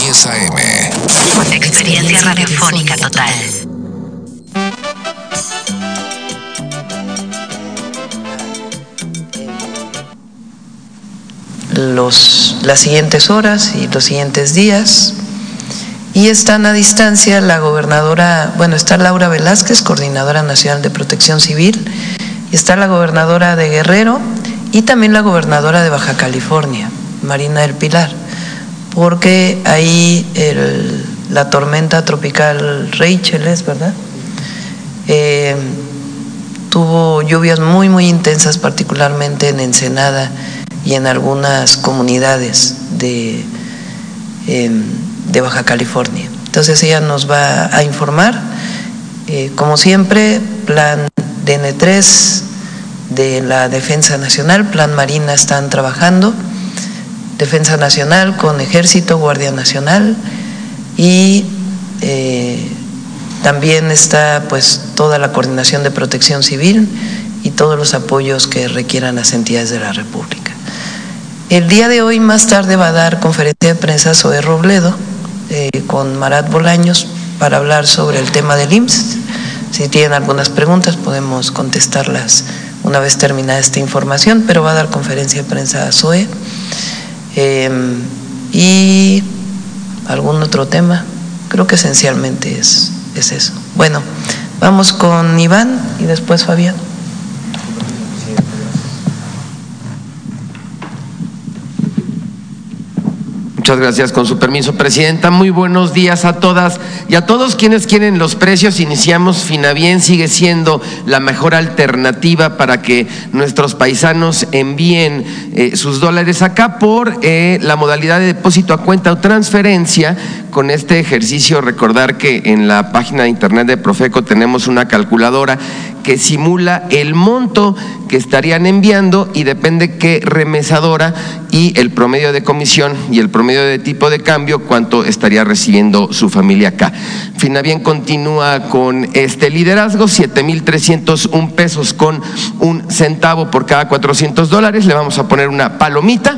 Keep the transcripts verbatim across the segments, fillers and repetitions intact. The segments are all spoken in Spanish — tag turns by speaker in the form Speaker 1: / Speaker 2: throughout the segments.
Speaker 1: diez A M.
Speaker 2: Experiencia radiofónica total.
Speaker 3: Los, las siguientes horas y los siguientes días. Y están a distancia la gobernadora, bueno, está Laura Velázquez, coordinadora nacional de Protección Civil, y está la gobernadora de Guerrero y también la gobernadora de Baja California, Marina del Pilar, porque ahí el, la tormenta tropical Rachel, ¿es verdad? Eh, tuvo lluvias muy, muy intensas, particularmente en Ensenada y en algunas comunidades de, eh, de Baja California. Entonces ella nos va a informar, eh, como siempre, plan D N tres de la Defensa Nacional, Plan Marina están trabajando, Defensa Nacional con Ejército, Guardia Nacional y eh, también está pues toda la coordinación de Protección Civil y todos los apoyos que requieran las entidades de la República. El día de hoy más tarde va a dar conferencia de prensa Zoé Robledo eh, con Marat Bolaños para hablar sobre el tema del I M S S. Si tienen algunas preguntas podemos contestarlas una vez terminada esta información, pero va a dar conferencia de prensa a Zoé. Eh, y algún otro tema, creo que esencialmente es, es eso. Bueno, vamos con Iván y después Fabián.
Speaker 4: Muchas gracias, con su permiso, Presidenta. Muy buenos días a todas y a todos quienes quieren los precios. Iniciamos Finabien, sigue siendo la mejor alternativa para que nuestros paisanos envíen eh, sus dólares acá por eh, la modalidad de depósito a cuenta o transferencia. Con este ejercicio, recordar que en la página de internet de Profeco tenemos una calculadora que simula el monto que estarían enviando y depende qué remesadora y el promedio de comisión y el promedio de tipo de cambio, cuánto estaría recibiendo su familia acá. Finabien continúa con este liderazgo, siete mil trescientos un pesos con un centavo por cada cuatrocientos dólares. Le vamos a poner una palomita.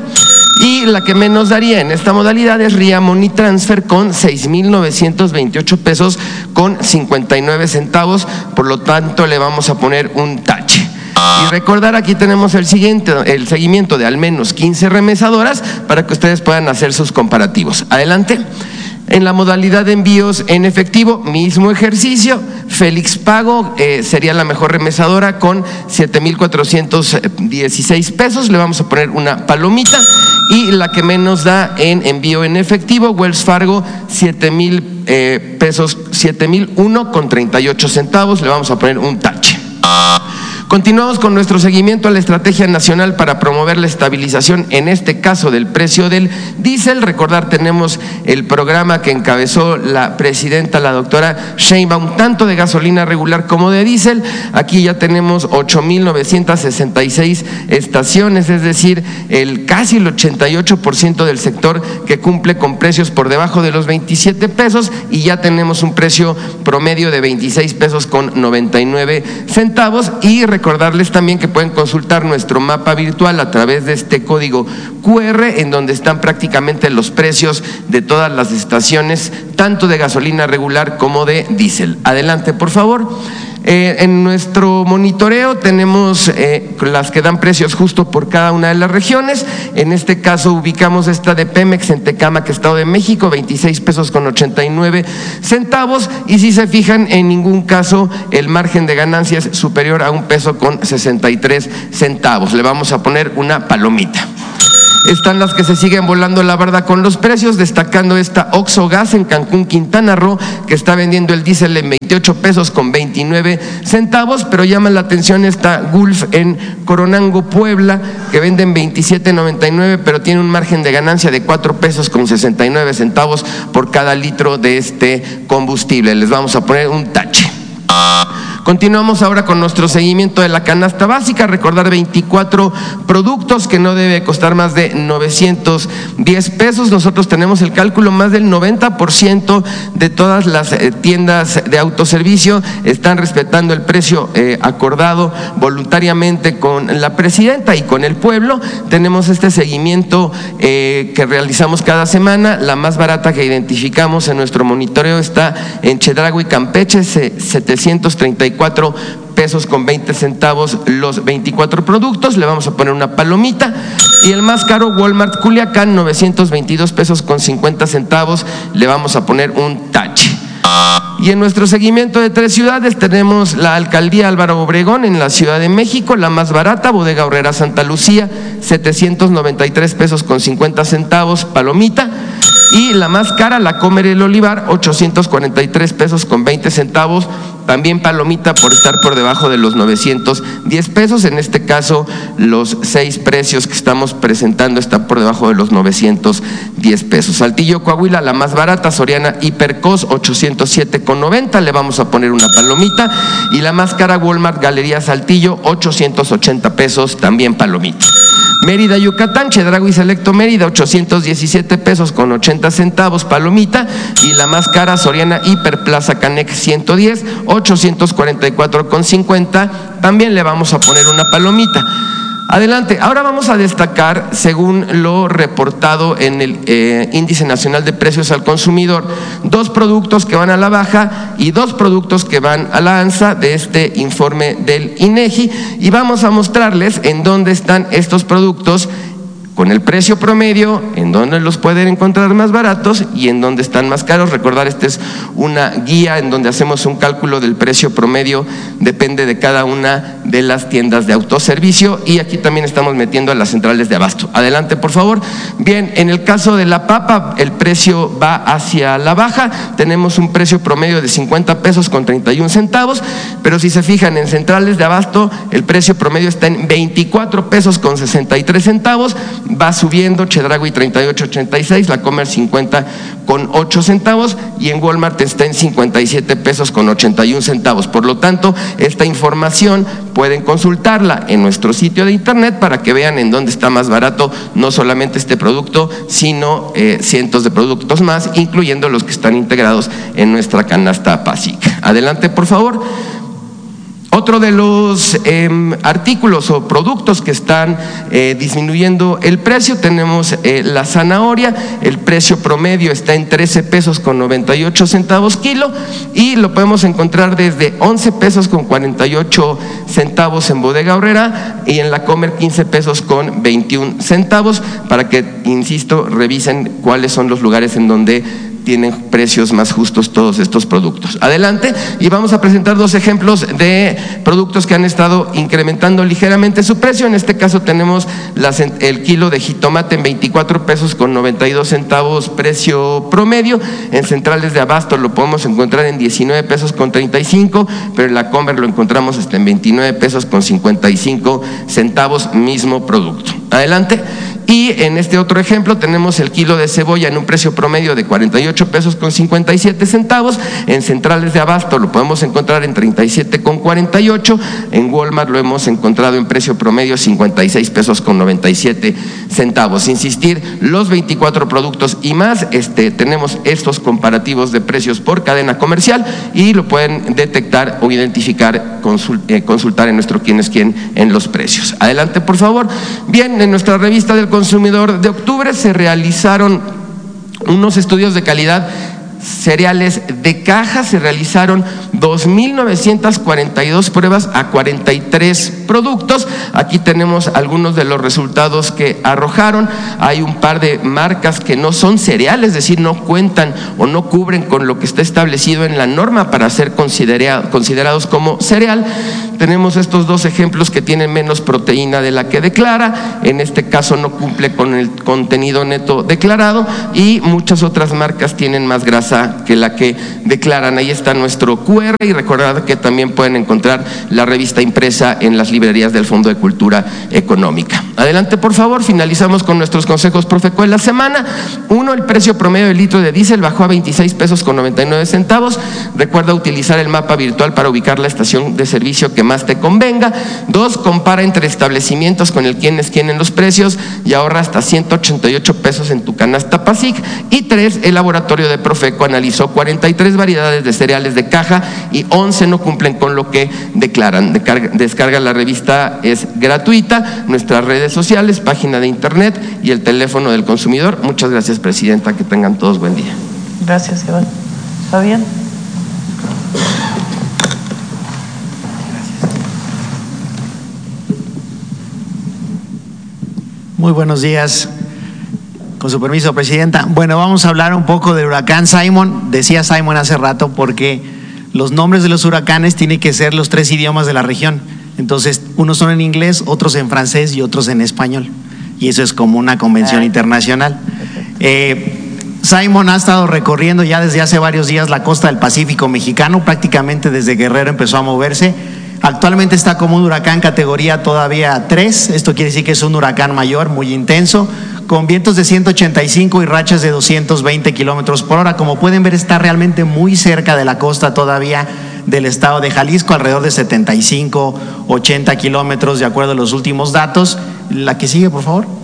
Speaker 4: Y la que menos daría en esta modalidad es Ria Money Transfer con seis mil novecientos veintiocho pesos con cincuenta y nueve centavos, por lo tanto le vamos a poner un tache. Y recordar, aquí tenemos el siguiente, el seguimiento de al menos quince remesadoras para que ustedes puedan hacer sus comparativos. Adelante. En la modalidad de envíos en efectivo, mismo ejercicio, Félix Pago eh, sería la mejor remesadora con siete mil cuatrocientos dieciséis pesos, le vamos a poner una palomita. Y la que menos da en envío en efectivo, Wells Fargo, siete mil eh, pesos, siete mil uno con treinta y ocho centavos, le vamos a poner un tache. Continuamos con nuestro seguimiento a la Estrategia Nacional para promover la estabilización, en este caso del precio del diésel. Recordar, tenemos el programa que encabezó la presidenta, la doctora Sheinbaum, tanto de gasolina regular como de diésel. Aquí ya tenemos ocho mil novecientas sesenta y seis estaciones, es decir, el casi el ochenta y ocho por ciento del sector que cumple con precios por debajo de los veintisiete pesos, y ya tenemos un precio promedio de veintiséis pesos con noventa y nueve centavos. Y recordarles también que pueden consultar nuestro mapa virtual a través de este código cu erre, en donde están prácticamente los precios de todas las estaciones, tanto de gasolina regular como de diésel. Adelante, por favor. Eh, en nuestro monitoreo tenemos eh, las que dan precios justo por cada una de las regiones. En este caso ubicamos esta de Pemex en Tecámac, Estado de México, veintiséis pesos con ochenta y nueve centavos, y si se fijan, en ningún caso el margen de ganancia es superior a un peso con sesenta y tres centavos. Le vamos a poner una palomita. Están las que se siguen volando la barda con los precios, destacando esta Oxxo Gas en Cancún, Quintana Roo, que está vendiendo el diésel en veintiocho pesos con veintinueve centavos, pero llama la atención esta Gulf en Coronango, Puebla, que vende en veintisiete noventa y nueve, pero tiene un margen de ganancia de cuatro pesos con sesenta y nueve centavos por cada litro de este combustible. Les vamos a poner un tache. Continuamos ahora con nuestro seguimiento de la canasta básica. Recordar veinticuatro productos que no debe costar más de novecientos diez pesos. Nosotros tenemos el cálculo, más del noventa por ciento de todas las eh, tiendas de autoservicio están respetando el precio eh, acordado voluntariamente con la presidenta y con el pueblo. Tenemos este seguimiento eh, que realizamos cada semana. La más barata que identificamos en nuestro monitoreo está en Chedraui, Campeche, setecientos treinta y cuatro pesos con veinte centavos los veinticuatro productos. Le vamos a poner una palomita. Y el más caro, Walmart Culiacán, novecientos veintidós pesos con cincuenta centavos. Le vamos a poner un tache. Y en nuestro seguimiento de tres ciudades tenemos la Alcaldía Álvaro Obregón en la Ciudad de México, la más barata, Bodega Aurrera Santa Lucía, setecientos noventa y tres pesos con cincuenta centavos, palomita. Y la más cara, la Comer El Olivar, ochocientos cuarenta y tres pesos con veinte centavos, también palomita por estar por debajo de los novecientos diez pesos. En este caso, los seis precios que estamos presentando están por debajo de los novecientos diez pesos. Saltillo, Coahuila, la más barata, Soriana Hipercos, ochocientos siete con noventa, le vamos a poner una palomita. Y la más cara, Walmart Galería Saltillo, ochocientos ochenta pesos, también palomita. Mérida, Yucatán, Chedraui Selecto Mérida, ochocientos diecisiete pesos con ochenta centavos, palomita. Y la más cara, Soriana Hiperplaza Canex ciento diez, ochocientos cuarenta y cuatro con cincuenta, también le vamos a poner una palomita. Adelante, ahora vamos a destacar, según lo reportado en el eh, Índice Nacional de Precios al Consumidor, dos productos que van a la baja y dos productos que van a la alza de este informe del INEGI, y vamos a mostrarles en dónde están estos productos con el precio promedio, en dónde los pueden encontrar más baratos y en dónde están más caros. Recordar, esta es una guía en donde hacemos un cálculo del precio promedio, depende de cada una de las tiendas de autoservicio, y aquí también estamos metiendo a las centrales de abasto. Adelante, por favor. Bien, en el caso de la papa, el precio va hacia la baja, tenemos un precio promedio de cincuenta pesos con treinta y un centavos, pero si se fijan en centrales de abasto, el precio promedio está en veinticuatro pesos con sesenta y tres centavos, va subiendo, Chedraui treinta y ocho ochenta y seis, la Comer cincuenta con ocho centavos, y en Walmart está en cincuenta y siete pesos con ochenta y un centavos. Por lo tanto, esta información pueden consultarla en nuestro sitio de internet para que vean en dónde está más barato no solamente este producto, sino eh, cientos de productos más, incluyendo los que están integrados en nuestra canasta básica. Adelante, por favor. Otro de los eh, artículos o productos que están eh, disminuyendo el precio, tenemos eh, la zanahoria. El precio promedio está en trece pesos con noventa y ocho centavos kilo, y lo podemos encontrar desde once pesos con cuarenta y ocho centavos en Bodega Aurrera, y en la Comer quince pesos con veintiún centavos, para que, insisto, revisen cuáles son los lugares en donde tienen precios más justos todos estos productos. Adelante, y vamos a presentar dos ejemplos de productos que han estado incrementando ligeramente su precio. En este caso tenemos las, el kilo de jitomate en veinticuatro pesos con noventa y dos centavos precio promedio. En centrales de abasto lo podemos encontrar en diecinueve pesos con treinta y cinco, pero en la Comer lo encontramos hasta en veintinueve pesos con cincuenta y cinco centavos, mismo producto. Adelante. Y en este otro ejemplo tenemos el kilo de cebolla en un precio promedio de cuarenta y ocho pesos con cincuenta y siete centavos. En centrales de abasto lo podemos encontrar en treinta y siete con cuarenta y ocho. En Walmart lo hemos encontrado en precio promedio cincuenta y seis pesos con noventa y siete centavos. Insistir, los veinticuatro productos y más, este, tenemos estos comparativos de precios por cadena comercial, y lo pueden detectar o identificar, consult, eh, consultar en nuestro Quién es Quién en los precios. Adelante, por favor. Bien, en nuestra revista del consumidor de octubre se realizaron unos estudios de calidad cereales de caja. Se realizaron dos mil novecientas cuarenta y dos pruebas a cuarenta y tres productos. Aquí tenemos algunos de los resultados que arrojaron. Hay un par de marcas que no son cereales, es decir, no cuentan o no cubren con lo que está establecido en la norma para ser considera, considerados como cereal. Tenemos estos dos ejemplos que tienen menos proteína de la que declara, en este caso no cumple con el contenido neto declarado, y muchas otras marcas tienen más grasa que la que declaran. Ahí está nuestro cu erre, y recordad que también pueden encontrar la revista impresa en las librerías del Fondo de Cultura Económica. Adelante, por favor. Finalizamos con nuestros consejos Profeco de la semana. Uno, el precio promedio del litro de diésel bajó a veintiséis pesos con noventa y nueve centavos. Recuerda utilizar el mapa virtual para ubicar la estación de servicio que más te convenga. Dos, compara entre establecimientos con el quién es quién en los precios y ahorra hasta ciento ochenta y ocho pesos en tu canasta PASIC. Y tres, el laboratorio de Profeco analizó cuarenta y tres variedades de cereales de caja y once no cumplen con lo que declaran. Descarga la revista, es gratuita. Nuestras redes sociales, página de internet y el teléfono del consumidor. Muchas gracias, presidenta, que tengan todos buen día.
Speaker 3: Gracias, Iván. Fabián.
Speaker 1: Muy buenos días, con su permiso, presidenta. Bueno, vamos a hablar un poco del huracán Simon. Decía Simon hace rato porque los nombres de los huracanes tienen que ser los tres idiomas de la región. Entonces, unos son en inglés, otros en francés y otros en español. Y eso es como una convención ah. internacional. Eh, Simon ha estado recorriendo ya desde hace varios días la costa del Pacífico mexicano, prácticamente desde Guerrero empezó a moverse. Actualmente está como un huracán categoría todavía tres, esto quiere decir que es un huracán mayor, muy intenso, con vientos de ciento ochenta y cinco y rachas de doscientos veinte kilómetros por hora. Como pueden ver, está realmente muy cerca de la costa todavía del estado de Jalisco, alrededor de setenta y cinco, ochenta kilómetros de acuerdo a los últimos datos. La que sigue, por favor.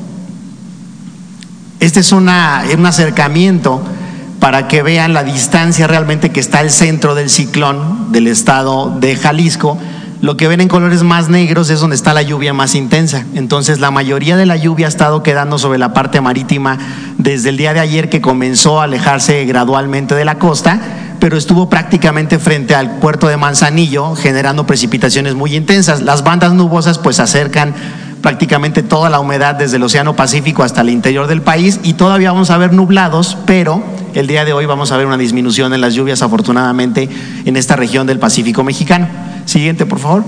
Speaker 1: Este es una, un acercamiento para que vean la distancia realmente que está el centro del ciclón del estado de Jalisco. Lo que ven en colores más negros es donde está la lluvia más intensa. Entonces, la mayoría de la lluvia ha estado quedando sobre la parte marítima desde el día de ayer, que comenzó a alejarse gradualmente de la costa, pero estuvo prácticamente frente al puerto de Manzanillo, generando precipitaciones muy intensas. Las bandas nubosas pues acercan prácticamente toda la humedad desde el Océano Pacífico hasta el interior del país, y todavía vamos a ver nublados, pero el día de hoy vamos a ver una disminución en las lluvias, afortunadamente, en esta región del Pacífico mexicano. Siguiente, por favor.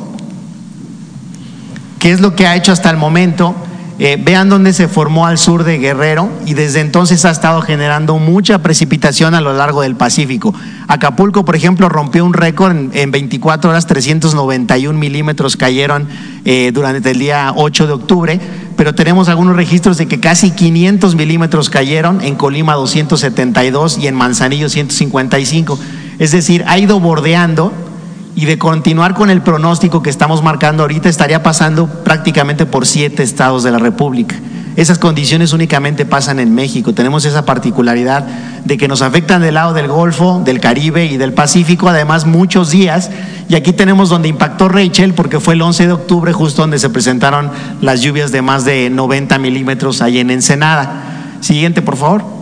Speaker 1: ¿Qué es lo que ha hecho hasta el momento? Eh, vean dónde se formó al sur de Guerrero, y desde entonces ha estado generando mucha precipitación a lo largo del Pacífico. Acapulco, por ejemplo, rompió un récord en, en veinticuatro horas, trescientos noventa y un milímetros cayeron eh, durante el día ocho de octubre, pero tenemos algunos registros de que casi quinientos milímetros cayeron, en Colima doscientos setenta y dos y en Manzanillo ciento cincuenta y cinco. Es decir, ha ido bordeando, y de continuar con el pronóstico que estamos marcando ahorita, estaría pasando prácticamente por siete estados de la República. Esas condiciones únicamente pasan en México. Tenemos esa particularidad de que nos afectan del lado del Golfo, del Caribe y del Pacífico, además muchos días, y aquí tenemos donde impactó Rachel, porque fue el once de octubre, justo donde se presentaron las lluvias de más de noventa milímetros ahí en Ensenada. Siguiente, por favor.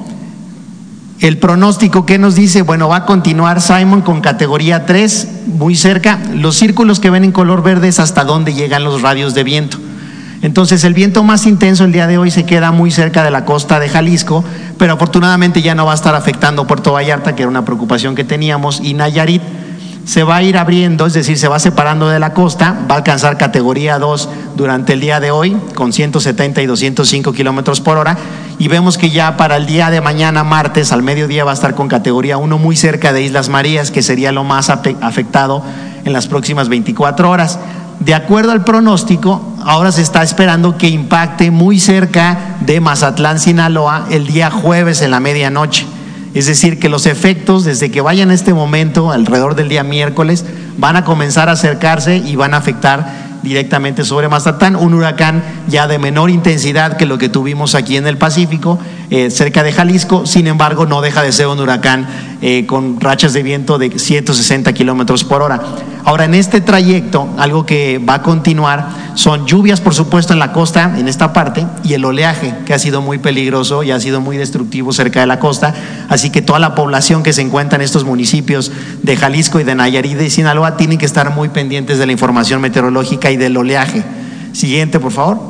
Speaker 1: El pronóstico, ¿qué nos dice? Bueno, va a continuar Simon con categoría tres, muy cerca. Los círculos que ven en color verde es hasta dónde llegan los radios de viento. Entonces, el viento más intenso el día de hoy se queda muy cerca de la costa de Jalisco, pero afortunadamente ya no va a estar afectando Puerto Vallarta, que era una preocupación que teníamos, y Nayarit. Se va a ir abriendo, es decir, se va separando de la costa, va a alcanzar categoría dos durante el día de hoy, con ciento setenta y doscientos cinco kilómetros por hora, y vemos que ya para el día de mañana, martes, al mediodía, va a estar con categoría uno muy cerca de Islas Marías, que sería lo más afectado en las próximas veinticuatro horas. De acuerdo al pronóstico, ahora se está esperando que impacte muy cerca de Mazatlán, Sinaloa, el día jueves en la medianoche. Es decir, que los efectos, desde que vayan a este momento, alrededor del día miércoles, van a comenzar a acercarse y van a afectar directamente sobre Mazatlán, un huracán ya de menor intensidad que lo que tuvimos aquí en el Pacífico, eh, cerca de Jalisco. Sin embargo, no deja de ser un huracán eh, con rachas de viento de ciento sesenta kilómetros por hora. Ahora, en este trayecto, algo que va a continuar son lluvias, por supuesto, en la costa, en esta parte, y el oleaje, que ha sido muy peligroso y ha sido muy destructivo cerca de la costa. Así que toda la población que se encuentra en estos municipios de Jalisco y de Nayarit y Sinaloa tienen que estar muy pendientes de la información meteorológica y del oleaje. Siguiente, por favor.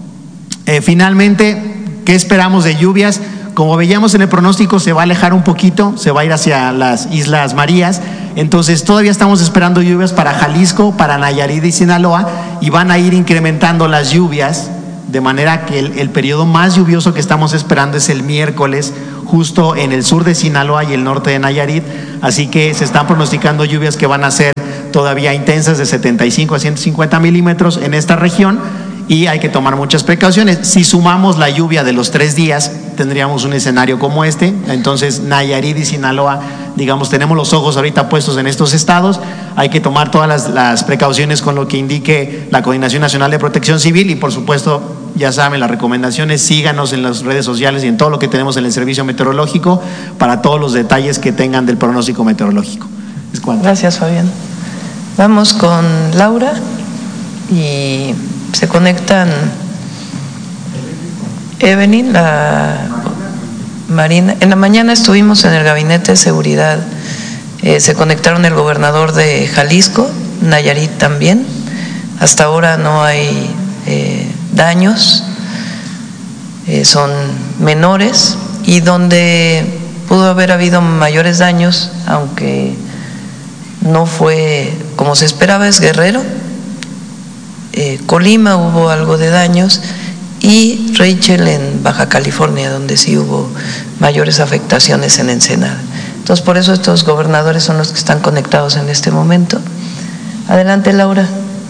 Speaker 1: Eh, finalmente, ¿qué esperamos de lluvias? Como veíamos en el pronóstico, se va a alejar un poquito, se va a ir hacia las Islas Marías. Entonces todavía estamos esperando lluvias para Jalisco, para Nayarit y Sinaloa, y van a ir incrementando las lluvias, de manera que el, el periodo más lluvioso que estamos esperando es el miércoles, justo en el sur de Sinaloa y el norte de Nayarit. Así que se están pronosticando lluvias que van a ser todavía intensas, de setenta y cinco a ciento cincuenta milímetros en esta región. y hay que tomar muchas precauciones. Si sumamos la lluvia de los tres días, tendríamos un escenario como este. Entonces, Nayarit y Sinaloa, digamos, tenemos los ojos ahorita puestos en estos estados. Hay que tomar todas las, las precauciones con lo que indique la Coordinación Nacional de Protección Civil y, por supuesto, ya saben, las recomendaciones, síganos en las redes sociales y en todo lo que tenemos en el servicio meteorológico para todos los detalles que tengan del pronóstico meteorológico. Es cuanto.
Speaker 3: Gracias, Fabián. Vamos con Laura y se conectan Evelyn, la Marina. En la mañana estuvimos en el Gabinete de Seguridad, eh, se conectaron el gobernador de Jalisco, Nayarit también. Hasta ahora no hay eh, daños, eh, son menores, y donde pudo haber habido mayores daños, aunque no fue como se esperaba, es Guerrero, eh, Colima hubo algo de daños, y Rachel en Baja California, donde sí hubo mayores afectaciones en Ensenada. Entonces, por eso estos gobernadores son los que están conectados en este momento. Adelante, Laura.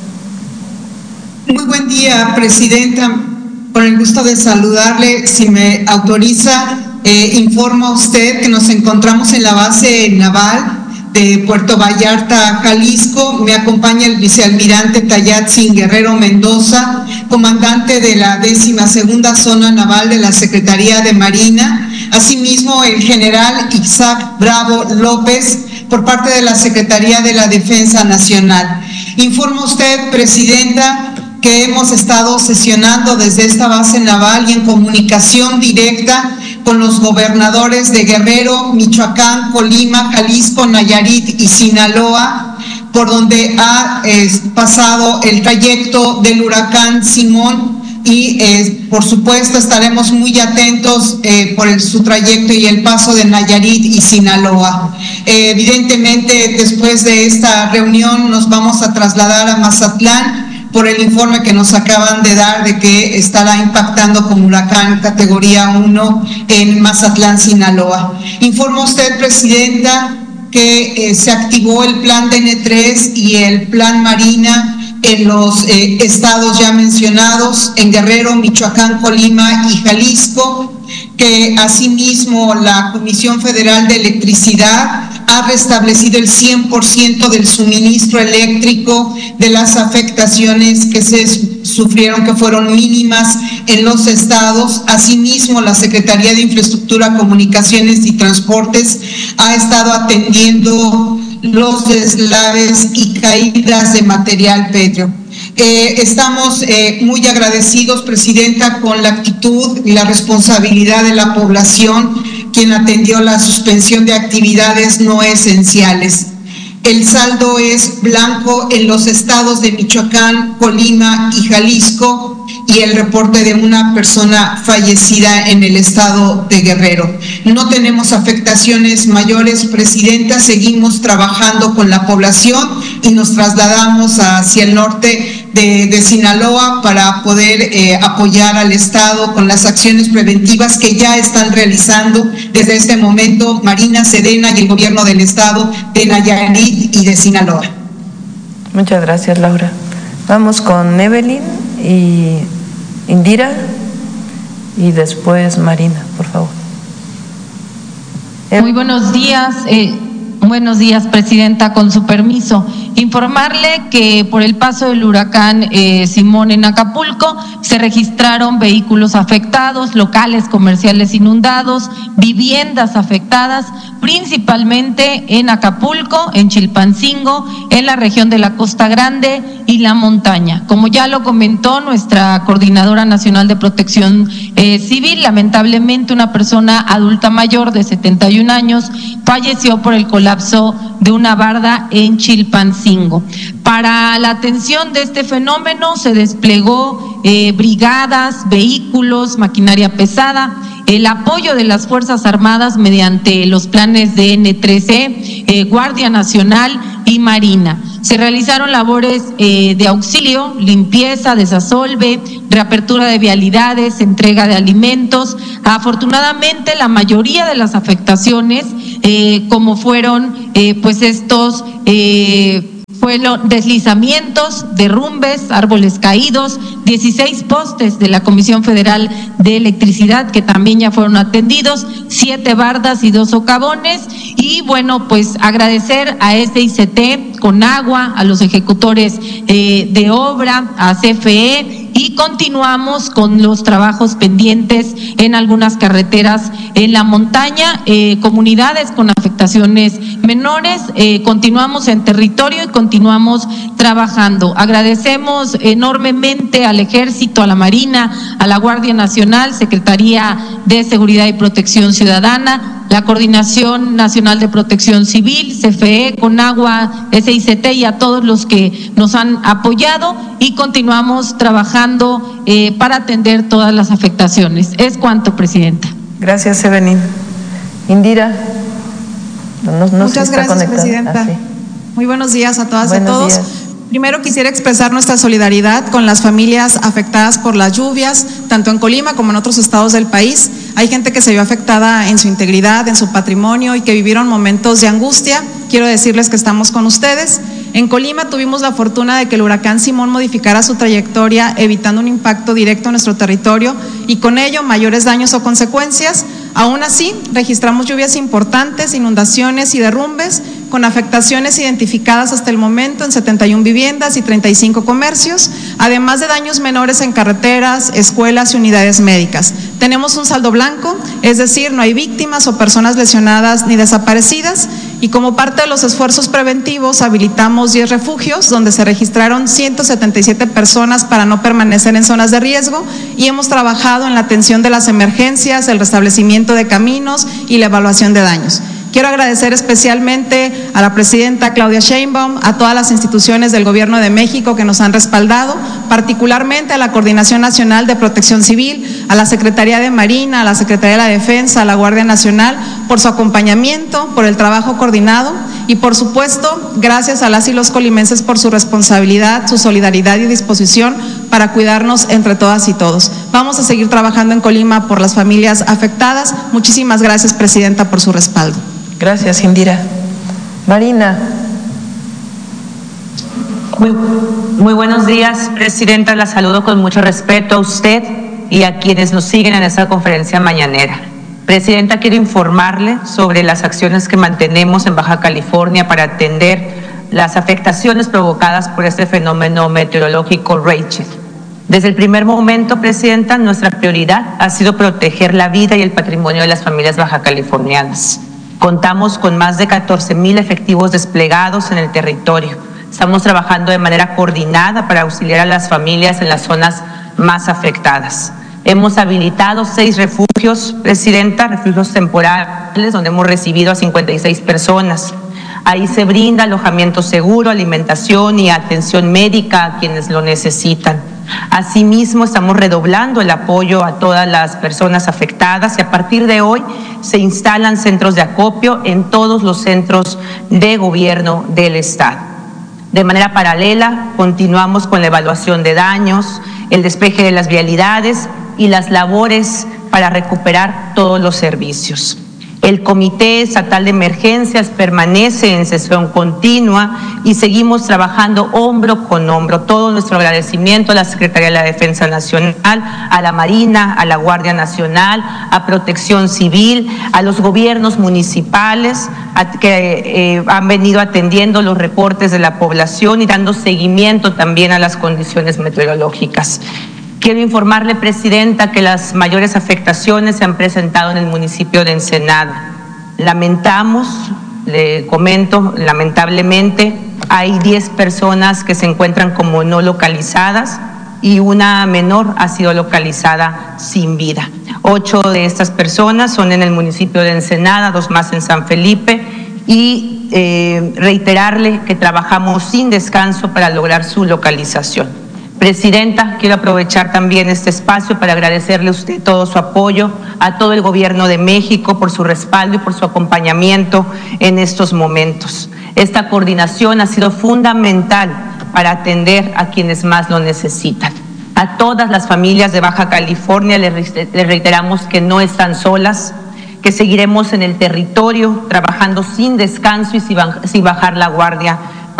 Speaker 5: Muy buen día, Presidenta. Con el gusto de saludarle, si me autoriza, eh, informa a usted que nos encontramos en la base naval de Puerto Vallarta, Jalisco. Me acompaña el vicealmirante Tayatzin Guerrero Mendoza, comandante de la décima segunda zona naval de la Secretaría de Marina. Asimismo, el general Isaac Bravo López, por parte de la Secretaría de la Defensa Nacional. Informa usted, Presidenta, que hemos estado sesionando desde esta base naval y en comunicación directa con los gobernadores de Guerrero, Michoacán, Colima, Jalisco, Nayarit y Sinaloa, por donde ha eh, pasado el trayecto del huracán Simón, y eh, por supuesto estaremos muy atentos eh, por el, su trayecto y el paso de Nayarit y Sinaloa. Eh, evidentemente, después de esta reunión nos vamos a trasladar a Mazatlán por el informe que nos acaban de dar de que estará impactando como huracán categoría uno en Mazatlán, Sinaloa. Informa usted, Presidenta, que eh, se activó el plan D N tres y el plan Marina en los eh, estados ya mencionados, en Guerrero, Michoacán, Colima y Jalisco, que asimismo la Comisión Federal de Electricidad ha restablecido el cien por ciento del suministro eléctrico de las afectaciones que se sufrieron, que fueron mínimas en los estados. Asimismo, la Secretaría de Infraestructura, Comunicaciones y Transportes ha estado atendiendo los deslaves y caídas de material pétreo. Eh, estamos eh, muy agradecidos, Presidenta, con la actitud y la responsabilidad de la población, quien atendió la suspensión de actividades no esenciales. El saldo es blanco en los estados de Michoacán, Colima y Jalisco, y el reporte de una persona fallecida en el estado de Guerrero. No tenemos afectaciones mayores, Presidenta, seguimos trabajando con la población y nos trasladamos hacia el norte de, de Sinaloa para poder eh, apoyar al estado con las acciones preventivas que ya están realizando desde este momento Marina, Sedena y el gobierno del estado de Nayarit y de Sinaloa.
Speaker 3: Muchas gracias, Laura. Vamos con Evelyn y Indira y después Marina, por favor.
Speaker 6: Muy buenos días. Eh, buenos días, Presidenta. Con su permiso, informarle que por el paso del huracán eh, Simón en Acapulco se registraron vehículos afectados, locales comerciales inundados, viviendas afectadas, principalmente en Acapulco, en Chilpancingo, en la región de la Costa Grande y la montaña. Como ya lo comentó nuestra Coordinadora Nacional de Protección eh, Civil, lamentablemente una persona adulta mayor de setenta y un años falleció por el colapso de una barda en Chilpancingo. Para la atención de este fenómeno se desplegó eh, brigadas, vehículos, maquinaria pesada, el apoyo de las Fuerzas Armadas mediante los planes de N tres E, eh, Guardia Nacional y Marina. Se realizaron labores eh, de auxilio, limpieza, desasolve, reapertura de vialidades, entrega de alimentos. Afortunadamente, la mayoría de las afectaciones, eh, como fueron eh, pues estos eh, fueron deslizamientos, derrumbes, árboles caídos, dieciséis postes de la Comisión Federal de Electricidad que también ya fueron atendidos, siete bardas y dos socavones. Y bueno, pues agradecer a S I C T, Conagua, a los ejecutores eh, de obra, a C F E, y continuamos con los trabajos pendientes en algunas carreteras en la montaña, eh, comunidades con afectaciones menores, eh, continuamos en territorio y continuamos trabajando. Agradecemos enormemente al Ejército, a la Marina, a la Guardia Nacional, Secretaría de Seguridad y Protección Ciudadana, la Coordinación Nacional de Protección Civil, C F E, Conagua, S I C T y a todos los que nos han apoyado, y continuamos trabajando eh, para atender todas las afectaciones. Es cuanto, Presidenta.
Speaker 3: Gracias, Evelyn. Indira. No, no
Speaker 7: Muchas gracias, conectada. Presidenta. Ah, sí. Muy buenos días a todas buenos y a todos. Días. Primero quisiera expresar nuestra solidaridad con las familias afectadas por las lluvias, tanto en Colima como en otros estados del país. Hay gente que se vio afectada en su integridad, en su patrimonio y que vivieron momentos de angustia. Quiero decirles que estamos con ustedes. En Colima tuvimos la fortuna de que el huracán Simón modificara su trayectoria, evitando un impacto directo en nuestro territorio y con ello mayores daños o consecuencias. Aún así, registramos lluvias importantes, inundaciones y derrumbes, con afectaciones identificadas hasta el momento en setenta y una viviendas y treinta y cinco comercios, además de daños menores en carreteras, escuelas y unidades médicas. Tenemos un saldo blanco, es decir, no hay víctimas o personas lesionadas ni desaparecidas, y como parte de los esfuerzos preventivos habilitamos diez refugios donde se registraron ciento setenta y siete personas para no permanecer en zonas de riesgo, y hemos trabajado en la atención de las emergencias, el restablecimiento de caminos y la evaluación de daños. Quiero agradecer especialmente a la presidenta Claudia Sheinbaum, a todas las instituciones del Gobierno de México que nos han respaldado, particularmente a la Coordinación Nacional de Protección Civil, a la Secretaría de Marina, a la Secretaría de la Defensa, a la Guardia Nacional, por su acompañamiento, por el trabajo coordinado y, por supuesto, gracias a las y los colimenses por su responsabilidad, su solidaridad y disposición para cuidarnos entre todas y todos. Vamos a seguir trabajando en Colima por las familias afectadas. Muchísimas gracias, presidenta, por su respaldo.
Speaker 3: Gracias, Indira. Marina.
Speaker 8: Muy, muy buenos días, presidenta. La saludo con mucho respeto a usted y a quienes nos siguen en esta conferencia mañanera. Presidenta, quiero informarle sobre las acciones que mantenemos en Baja California para atender las afectaciones provocadas por este fenómeno meteorológico Rachel. Desde el primer momento, presidenta, nuestra prioridad ha sido proteger la vida y el patrimonio de las familias bajacalifornianas. Contamos con más de catorce mil efectivos desplegados en el territorio. Estamos trabajando de manera coordinada para auxiliar a las familias en las zonas más afectadas. Hemos habilitado seis refugios, presidenta, refugios temporales, donde hemos recibido a cincuenta y seis personas. Ahí se brinda alojamiento seguro, alimentación y atención médica a quienes lo necesitan. Asimismo, estamos redoblando el apoyo a todas las personas afectadas y a partir de hoy se instalan centros de acopio en todos los centros de gobierno del Estado. De manera paralela, continuamos con la evaluación de daños, el despeje de las vialidades y las labores para recuperar todos los servicios. El Comité Estatal de Emergencias permanece en sesión continua y seguimos trabajando hombro con hombro. Todo nuestro agradecimiento a la Secretaría de la Defensa Nacional, a la Marina, a la Guardia Nacional, a Protección Civil, a los gobiernos municipales a, que eh, han venido atendiendo los reportes de la población y dando seguimiento también a las condiciones meteorológicas. Quiero informarle, presidenta, que las mayores afectaciones se han presentado en el municipio de Ensenada. Lamentamos, le comento, lamentablemente, hay diez personas que se encuentran como no localizadas y una menor ha sido localizada sin vida. Ocho de estas personas son en el municipio de Ensenada, dos más en San Felipe, y eh, reiterarle que trabajamos sin descanso para lograr su localización. Presidenta, quiero aprovechar también este espacio para agradecerle a usted todo su apoyo, a todo el Gobierno de México por su respaldo y por su acompañamiento en estos momentos. Esta coordinación ha sido fundamental para atender a quienes más lo necesitan. A todas las familias de Baja California les reiteramos que no están solas, que seguiremos en el territorio trabajando sin descanso y sin bajar la guardia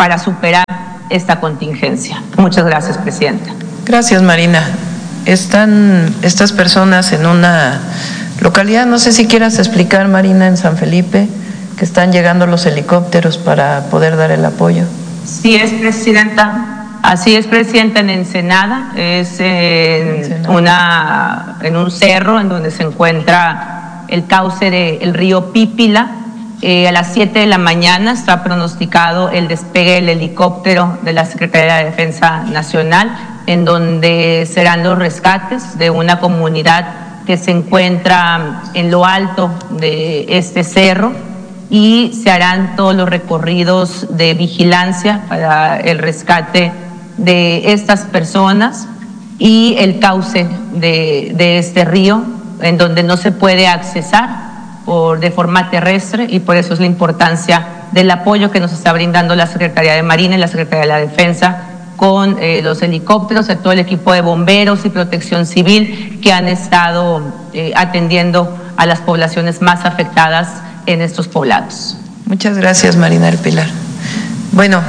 Speaker 8: para superar esta contingencia. Muchas gracias, Presidenta.
Speaker 3: Gracias, Marina. Están estas personas en una localidad, no sé si quieras explicar, Marina, en San Felipe, que están llegando los helicópteros para poder dar el apoyo.
Speaker 8: Sí es, Presidenta. Así es, Presidenta, en Ensenada, es en, Ensenada. Una, en un cerro en donde se encuentra el cauce del río Pípila. Eh, a las siete de la mañana está pronosticado el despegue del helicóptero de la Secretaría de Defensa Nacional, en donde serán los rescates de una comunidad que se encuentra en lo alto de este cerro, y se harán todos los recorridos de vigilancia para el rescate de estas personas y el cauce de, de este río, en donde no se puede accesar por, de forma terrestre, y por eso es la importancia del apoyo que nos está brindando la Secretaría de Marina y la Secretaría de la Defensa con eh, los helicópteros, de todo el equipo de bomberos y protección civil que han estado eh, atendiendo a las poblaciones más afectadas en estos poblados.
Speaker 3: Muchas gracias, Marina del Pilar. Bueno,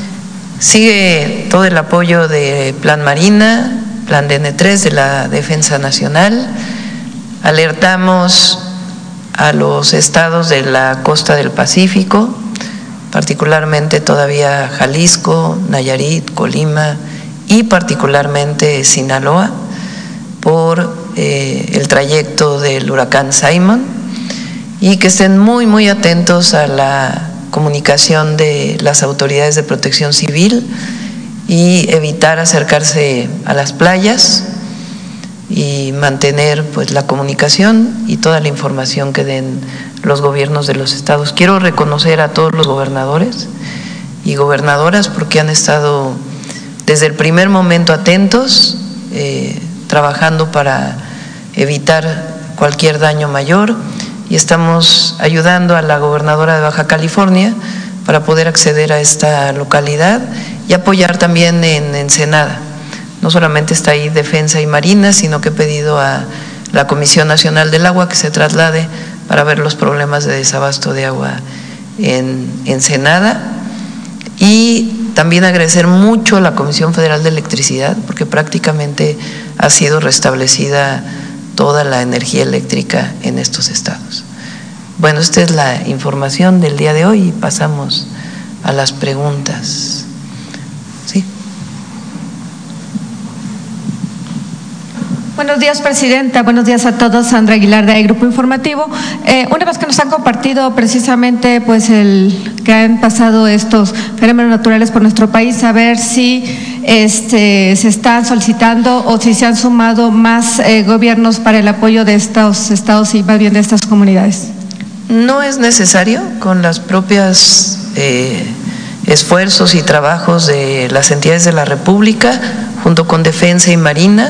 Speaker 3: sigue todo el apoyo de Plan Marina, Plan D N tres de la Defensa Nacional. Alertamos a los estados de la costa del Pacífico, particularmente todavía Jalisco, Nayarit, Colima y particularmente Sinaloa, por eh, el trayecto del huracán Simon, y que estén muy, muy atentos a la comunicación de las autoridades de protección civil y evitar acercarse a las playas y mantener pues la comunicación y toda la información que den los gobiernos de los estados. Quiero reconocer a todos los gobernadores y gobernadoras porque han estado desde el primer momento atentos, eh, trabajando para evitar cualquier daño mayor, y estamos ayudando a la gobernadora de Baja California para poder acceder a esta localidad y apoyar también en Ensenada. No solamente está ahí Defensa y Marina, sino que he pedido a la Comisión Nacional del Agua que se traslade para ver los problemas de desabasto de agua en Ensenada, y también agradecer mucho a la Comisión Federal de Electricidad porque prácticamente ha sido restablecida toda la energía eléctrica en estos estados. Bueno, esta es la información del día de hoy y pasamos a las preguntas. ¿Sí?
Speaker 9: Buenos días, Presidenta. Buenos días a todos. Sandra Aguilar, de Grupo Informativo. Eh, una vez que nos han compartido precisamente pues el que han pasado estos fenómenos naturales por nuestro país, saber si este, se están solicitando o si se han sumado más eh, gobiernos para el apoyo de estos estados y más bien de estas comunidades.
Speaker 3: No es necesario, con las propias eh, esfuerzos y trabajos de las entidades de la República, junto con Defensa y Marina,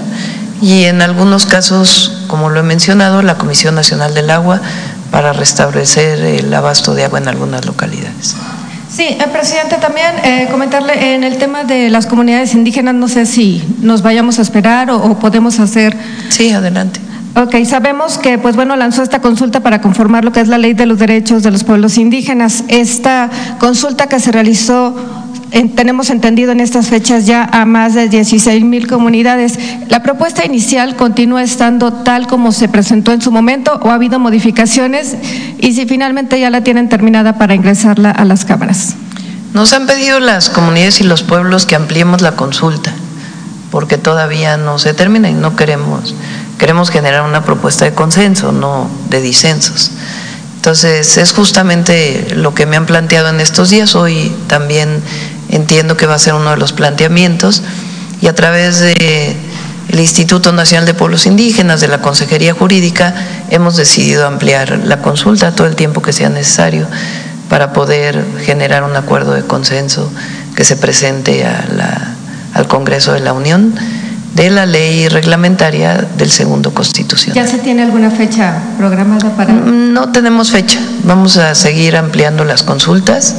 Speaker 3: y en algunos casos, como lo he mencionado, la Comisión Nacional del Agua para restablecer el abasto de agua en algunas localidades.
Speaker 9: Sí, eh, Presidente, también eh, comentarle en el tema de las comunidades indígenas, no sé si nos vayamos a esperar o, o podemos hacer…
Speaker 3: Sí, adelante.
Speaker 9: Ok, sabemos que, pues bueno, lanzó esta consulta para conformar lo que es la Ley de los Derechos de los Pueblos Indígenas. Esta consulta que se realizó, en, tenemos entendido en estas fechas ya a más de dieciséis mil comunidades. ¿La propuesta inicial continúa estando tal como se presentó en su momento o ha habido modificaciones? Y si finalmente ya la tienen terminada para ingresarla a las cámaras.
Speaker 3: Nos han pedido las comunidades y los pueblos que ampliemos la consulta, porque todavía no se termina y no queremos… Queremos generar una propuesta de consenso, no de disensos. Entonces, es justamente lo que me han planteado en estos días. Hoy también entiendo que va a ser uno de los planteamientos, y a través del Instituto Nacional de Pueblos Indígenas, de la Consejería Jurídica, hemos decidido ampliar la consulta todo el tiempo que sea necesario para poder generar un acuerdo de consenso que se presente a la, al Congreso de la Unión, de la ley reglamentaria del segundo constitucional.
Speaker 9: ¿Ya se tiene alguna fecha programada para...?
Speaker 3: No tenemos fecha, vamos a seguir ampliando las consultas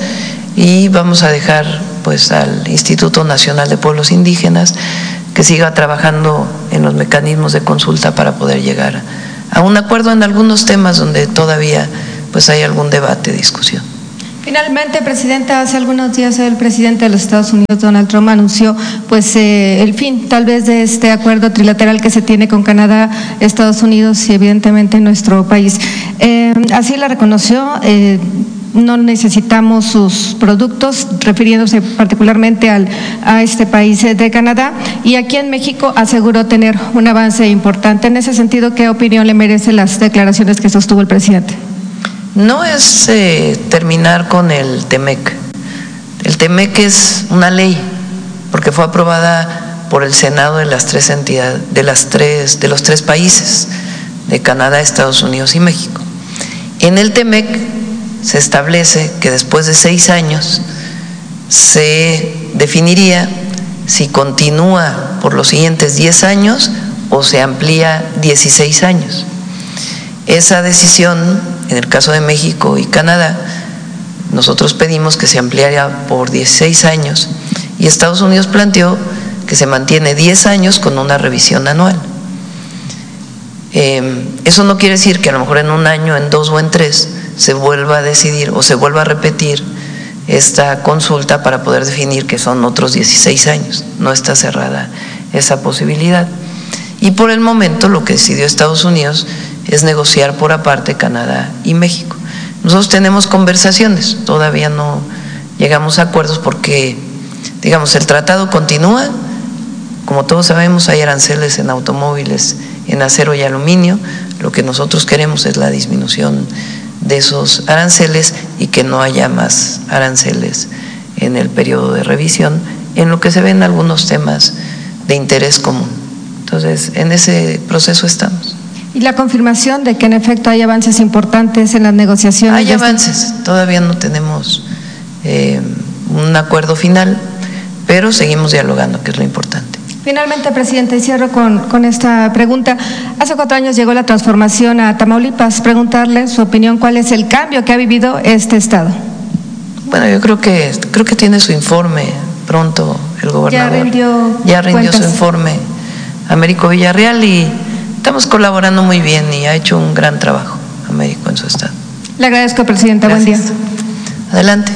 Speaker 3: y vamos a dejar pues al Instituto Nacional de Pueblos Indígenas que siga trabajando en los mecanismos de consulta para poder llegar a un acuerdo en algunos temas donde todavía pues hay algún debate, discusión.
Speaker 9: Finalmente, Presidenta, hace algunos días el presidente de los Estados Unidos, Donald Trump, anunció pues eh, el fin tal vez de este acuerdo trilateral que se tiene con Canadá, Estados Unidos y evidentemente nuestro país. Eh, así la reconoció. Eh, No necesitamos sus productos, refiriéndose particularmente al, a este país de Canadá. Y aquí en México aseguró tener un avance importante. En ese sentido, ¿qué opinión le merecen las declaraciones que sostuvo el presidente?
Speaker 3: No es eh, terminar con el TEMEC. El TEMEC es una ley, porque fue aprobada por el Senado de las tres entidades, de las tres, de los tres países, de Canadá, Estados Unidos y México. En el TEMEC se establece que después de seis años se definiría si continúa por los siguientes diez años o se amplía dieciséis años. Esa decisión, en el caso de México y Canadá, nosotros pedimos que se ampliara por dieciséis años y Estados Unidos planteó que se mantiene diez años con una revisión anual. Eh, eso no quiere decir que a lo mejor en un año, en dos o en tres se vuelva a decidir o se vuelva a repetir esta consulta para poder definir que son otros dieciséis años. No está cerrada esa posibilidad. Y por el momento lo que decidió Estados Unidos es negociar por aparte Canadá y México. Nosotros tenemos conversaciones, todavía no llegamos a acuerdos porque, digamos, el tratado continúa. Como todos sabemos, hay aranceles en automóviles, en acero y aluminio. Lo que nosotros queremos es la disminución de esos aranceles y que no haya más aranceles en el periodo de revisión, en lo que se ven algunos temas de interés común. Entonces, en ese proceso estamos.
Speaker 9: ¿Y la confirmación de que en efecto hay avances importantes en las negociaciones?
Speaker 3: Hay avances, todavía no tenemos eh, un acuerdo final, pero seguimos dialogando, que es lo importante.
Speaker 9: Finalmente, Presidente, y cierro con, con esta pregunta. Hace cuatro años llegó la transformación a Tamaulipas. Preguntarle su opinión, ¿cuál es el cambio que ha vivido este estado?
Speaker 3: Bueno, yo creo que creo que tiene su informe pronto el gobernador.
Speaker 9: Ya rindió,
Speaker 3: ya rindió
Speaker 9: cuentas.
Speaker 3: su informe Américo Villarreal y estamos colaborando muy bien y ha hecho un gran trabajo Américo en su estado.
Speaker 9: Le agradezco, Presidenta. Buen día.
Speaker 3: Adelante.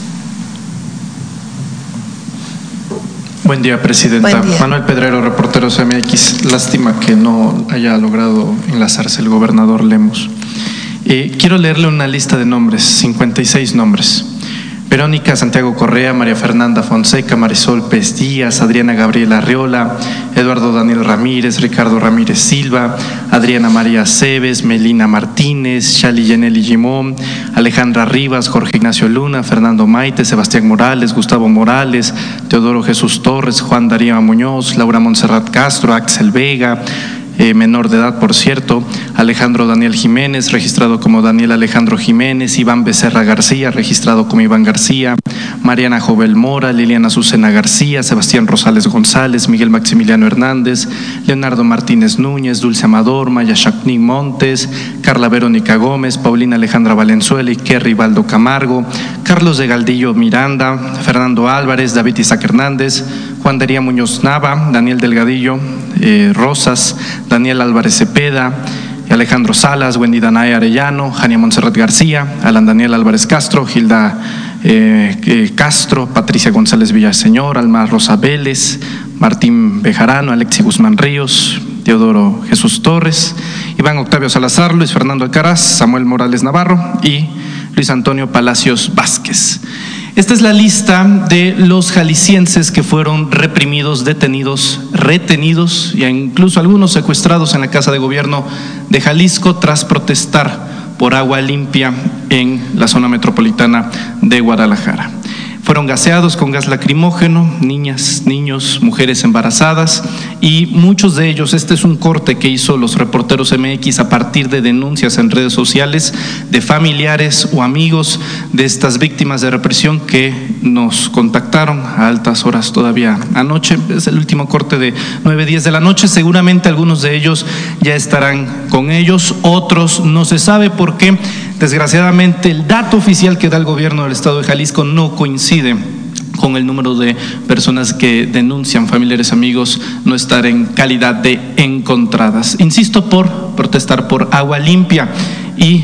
Speaker 10: Buen día, Presidenta.
Speaker 3: Buen día.
Speaker 10: Manuel Pedrero, Reporteros M X. Lástima que no haya logrado enlazarse el gobernador Lemus. Eh, quiero leerle una lista de nombres, cincuenta y seis nombres. Verónica Santiago Correa, María Fernanda Fonseca, Marisol Pez Díaz, Adriana Gabriela Arriola, Eduardo Daniel Ramírez, Ricardo Ramírez Silva, Adriana María Cebes, Melina Martínez, Shali Yeneli Gimón, Alejandra Rivas, Jorge Ignacio Luna, Fernando Maite, Sebastián Morales, Gustavo Morales, Teodoro Jesús Torres, Juan Darío Muñoz, Laura Montserrat Castro, Axel Vega, Eh, menor de edad, por cierto, Alejandro Daniel Jiménez, registrado como Daniel Alejandro Jiménez, Iván Becerra García, registrado como Iván García, Mariana Jovel Mora, Liliana Azucena García, Sebastián Rosales González, Miguel Maximiliano Hernández, Leonardo Martínez Núñez, Dulce Amador, Maya Chacní Montes, Carla Verónica Gómez, Paulina Alejandra Valenzuela y Kerry Baldo Camargo, Carlos de Galdillo Miranda, Fernando Álvarez, David Isaac Hernández, Juan Daría Muñoz Nava, Daniel Delgadillo eh, Rosas, Daniel Álvarez Cepeda, Alejandro Salas, Wendy Danae Arellano, Jania Montserrat García, Alan Daniel Álvarez Castro, Gilda eh, eh, Castro, Patricia González Villaseñor, Alma Rosa Vélez, Martín Bejarano, Alexi Guzmán Ríos, Teodoro Jesús Torres, Iván Octavio Salazar, Luis Fernando Alcaraz, Samuel Morales Navarro y Luis Antonio Palacios Vázquez. Esta es la lista de los jaliscienses que fueron reprimidos, detenidos, retenidos e incluso algunos secuestrados en la Casa de Gobierno de Jalisco tras protestar por agua limpia en la zona metropolitana de Guadalajara. Fueron gaseados con gas lacrimógeno, niñas, niños, mujeres embarazadas y muchos de ellos, este es un corte que hizo los Reporteros M X a partir de denuncias en redes sociales de familiares o amigos de estas víctimas de represión que nos contactaron a altas horas todavía anoche. Es el último corte de nueve, diez de la noche, seguramente algunos de ellos ya estarán con ellos, otros no se sabe por qué. Desgraciadamente el dato oficial que da el gobierno del estado de Jalisco no coincide con el número de personas que denuncian, familiares, amigos, no estar en calidad de encontradas. Insisto, por protestar por agua limpia y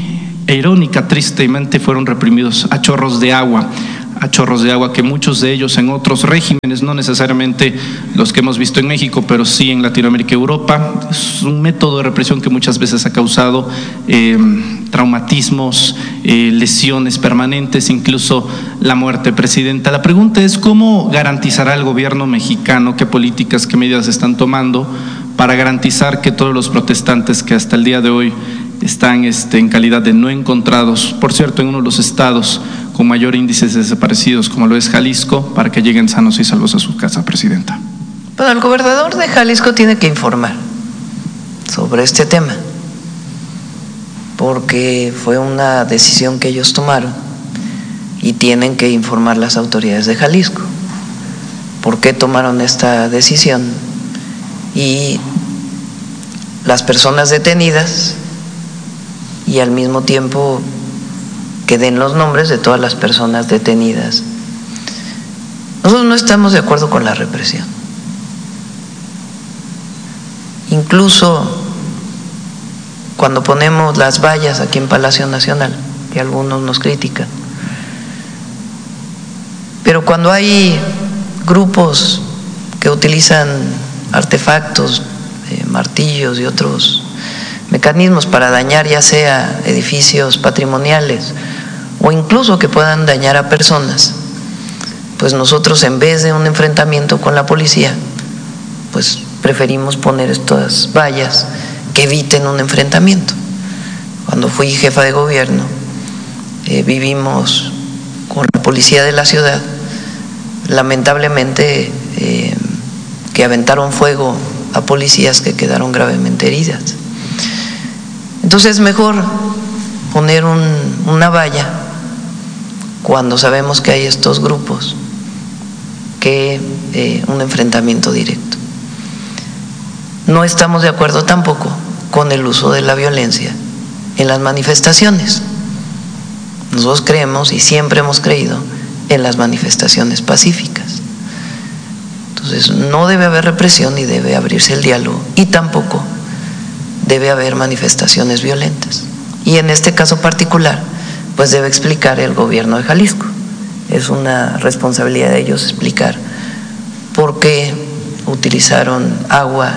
Speaker 10: e irónica, tristemente fueron reprimidos a chorros de agua, a chorros de agua que muchos de ellos en otros regímenes, no necesariamente los que hemos visto en México, pero sí en Latinoamérica y Europa, es un método de represión que muchas veces ha causado eh, traumatismos, eh, lesiones permanentes, incluso la muerte. Presidenta, la pregunta es ¿cómo garantizará el gobierno mexicano, qué políticas, qué medidas están tomando para garantizar que todos los protestantes que hasta el día de hoy están este, en calidad de no encontrados, por cierto, en uno de los estados con mayor índice de desaparecidos, como lo es Jalisco, para que lleguen sanos y salvos a su casa, Presidenta?
Speaker 3: Bueno, el gobernador de Jalisco tiene que informar sobre este tema, porque fue una decisión que ellos tomaron y tienen que informar las autoridades de Jalisco por qué tomaron esta decisión y las personas detenidas, y al mismo tiempo que den los nombres de todas las personas detenidas. Nosotros no estamos de acuerdo con la represión. Incluso cuando ponemos las vallas aquí en Palacio Nacional, que algunos nos critican, pero cuando hay grupos que utilizan artefactos, eh, martillos y otros mecanismos para dañar ya sea edificios patrimoniales o incluso que puedan dañar a personas, pues nosotros en vez de un enfrentamiento con la policía, pues preferimos poner estas vallas que eviten un enfrentamiento. Cuando fui jefa de gobierno, eh, vivimos con la policía de la ciudad, lamentablemente eh, que aventaron fuego a policías que quedaron gravemente heridas. Entonces es mejor poner un, una valla cuando sabemos que hay estos grupos que eh, un enfrentamiento directo. No estamos de acuerdo tampoco con el uso de la violencia en las manifestaciones. Nosotros creemos y siempre hemos creído en las manifestaciones pacíficas. Entonces no debe haber represión y debe abrirse el diálogo, y tampoco debe haber manifestaciones violentas. Y en este caso particular, pues debe explicar el gobierno de Jalisco. Es una responsabilidad de ellos explicar por qué utilizaron agua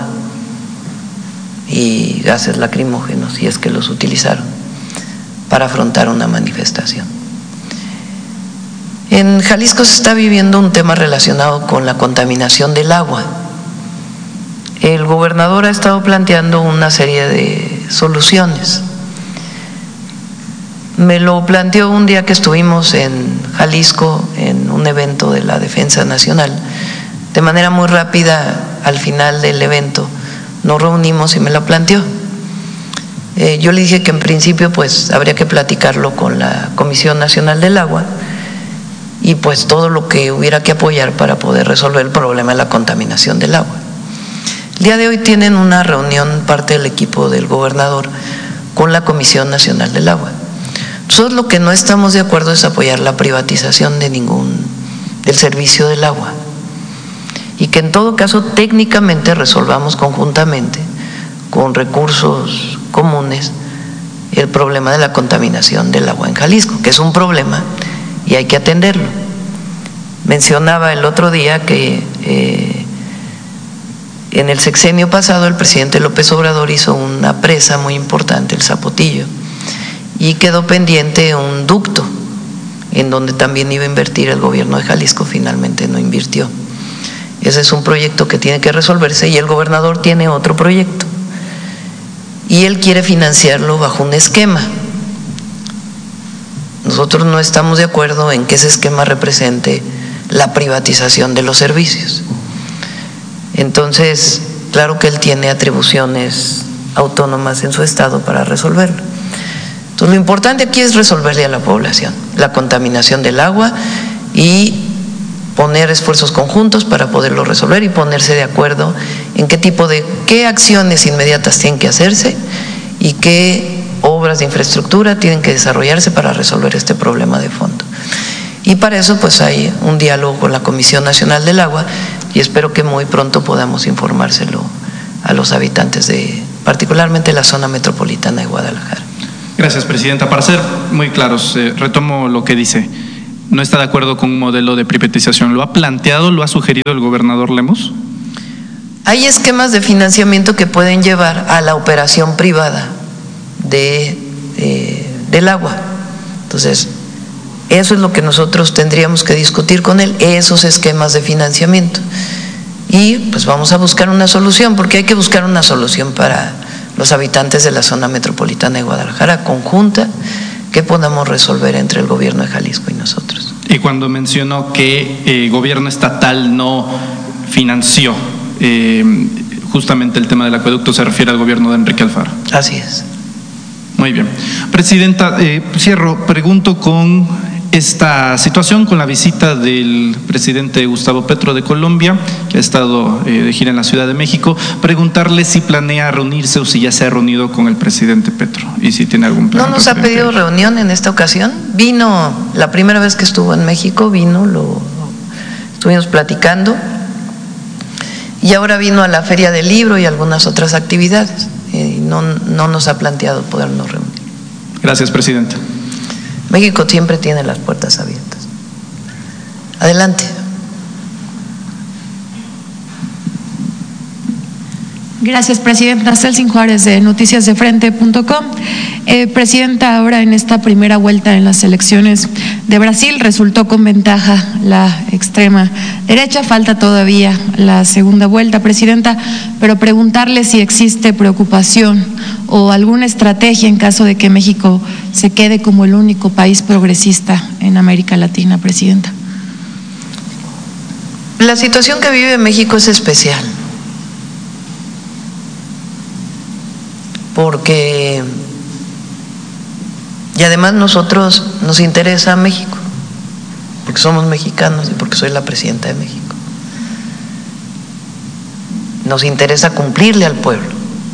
Speaker 3: y gases lacrimógenos, si es que los utilizaron, para afrontar una manifestación. En Jalisco se está viviendo un tema relacionado con la contaminación del agua. El gobernador ha estado planteando una serie de soluciones. Me lo planteó un día que estuvimos en Jalisco en un evento de la Defensa Nacional. De manera muy rápida, al final del evento, nos reunimos y me lo planteó. Eh, yo le dije que en principio pues habría que platicarlo con la Comisión Nacional del Agua y pues todo lo que hubiera que apoyar para poder resolver el problema de la contaminación del agua. El día de hoy tienen una reunión parte del equipo del gobernador con la Comisión Nacional del Agua. Nosotros lo que no estamos de acuerdo es apoyar la privatización de ningún del servicio del agua, y que en todo caso técnicamente resolvamos conjuntamente con recursos comunes el problema de la contaminación del agua en Jalisco, que es un problema y hay que atenderlo. Mencionaba el otro día que eh, en el sexenio pasado el presidente López Obrador hizo una presa muy importante, el Zapotillo, y quedó pendiente un ducto en donde también iba a invertir el gobierno de Jalisco, finalmente no invirtió. Ese es un proyecto que tiene que resolverse y el gobernador tiene otro proyecto y él quiere financiarlo bajo un esquema. Nosotros no estamos de acuerdo en que ese esquema represente la privatización de los servicios. Entonces, claro que él tiene atribuciones autónomas en su estado para resolverlo. Entonces, lo importante aquí es resolverle a la población la contaminación del agua y poner esfuerzos conjuntos para poderlo resolver y ponerse de acuerdo en qué tipo de, qué acciones inmediatas tienen que hacerse y qué obras de infraestructura tienen que desarrollarse para resolver este problema de fondo. Y para eso pues hay un diálogo con la Comisión Nacional del Agua y espero que muy pronto podamos informárselo a los habitantes de, particularmente la zona metropolitana de Guadalajara.
Speaker 10: Gracias, presidenta. Para ser muy claros, eh, retomo lo que dice. No está de acuerdo con un modelo de privatización. ¿Lo ha planteado, lo ha sugerido el gobernador Lemos?
Speaker 3: Hay esquemas de financiamiento que pueden llevar a la operación privada de, eh, del agua. Entonces, eso es lo que nosotros tendríamos que discutir con él, esos esquemas de financiamiento. Y pues vamos a buscar una solución, porque hay que buscar una solución para los habitantes de la zona metropolitana de Guadalajara, conjunta, que podamos resolver entre el gobierno de Jalisco y nosotros.
Speaker 10: Y cuando mencionó que el eh, gobierno estatal no financió eh, justamente el tema del acueducto, se refiere al gobierno de Enrique Alfaro.
Speaker 3: Así es.
Speaker 10: Muy bien. Presidenta, eh, cierro, pregunto con esta situación, con la visita del presidente Gustavo Petro de Colombia, que ha estado eh, de gira en la Ciudad de México, preguntarle si planea reunirse o si ya se ha reunido con el presidente Petro y si tiene algún plan.
Speaker 3: No nos ha pedido reunión en esta ocasión. Vino, la primera vez que estuvo en México, vino, lo estuvimos platicando, y ahora vino a la Feria del Libro y algunas otras actividades. Y no, no nos ha planteado podernos reunir.
Speaker 10: Gracias, presidente.
Speaker 3: México siempre tiene las puertas abiertas. Adelante.
Speaker 11: Gracias, presidenta. Celsin Juárez, de noticias de frente punto com. Eh, presidenta, ahora en esta primera vuelta en las elecciones de Brasil resultó con ventaja la extrema derecha. Falta todavía la segunda vuelta, presidenta, pero preguntarle si existe preocupación o alguna estrategia en caso de que México se quede como el único país progresista en América Latina, presidenta.
Speaker 3: La situación que vive México es especial, porque, y además nosotros nos interesa México, porque somos mexicanos y porque soy la presidenta de México. Nos interesa cumplirle al pueblo.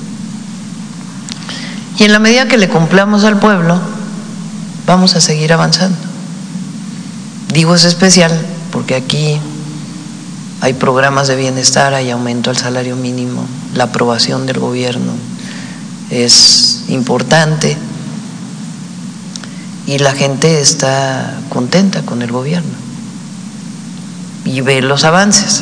Speaker 3: Y en la medida que le cumplamos al pueblo, vamos a seguir avanzando. Digo es especial porque aquí hay programas de bienestar, hay aumento al salario mínimo, la aprobación del gobierno es importante y la gente está contenta con el gobierno y ve los avances,